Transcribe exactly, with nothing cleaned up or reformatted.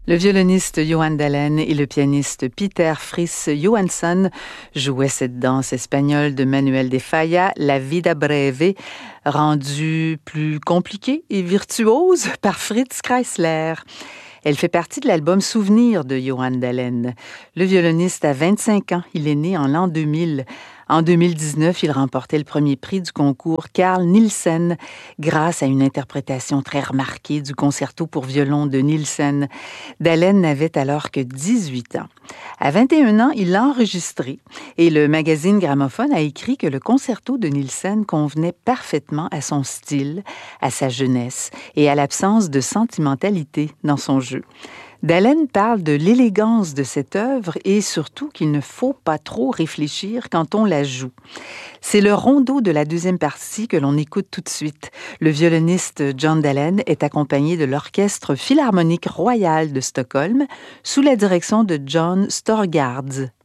Le violoniste Johan Dalén et le pianiste Peter Friis Johansson jouaient cette danse espagnole de Manuel de Falla, La Vida Breve, rendue plus compliquée et virtuose par Fritz Kreisler. Elle fait partie de l'album Souvenir de Johan Dalén. Le violoniste a vingt-cinq ans, il est né en l'an deux mille. En deux mille dix-neuf, il remportait le premier prix du concours Carl Nielsen grâce à une interprétation très remarquée du concerto pour violon de Nielsen. Dalén n'avait alors que dix-huit ans. À vingt et un ans, il l'a enregistré et le magazine Gramophone a écrit que le concerto de Nielsen convenait parfaitement à son style, à sa jeunesse et à l'absence de sentimentalité dans son jeu. Dalén parle de l'élégance de cette œuvre et surtout qu'il ne faut pas trop réfléchir quand on la joue. C'est le rondo de la deuxième partie que l'on écoute tout de suite. Le violoniste John Dalén est accompagné de l'Orchestre Philharmonique Royal de Stockholm sous la direction de John Storgårds.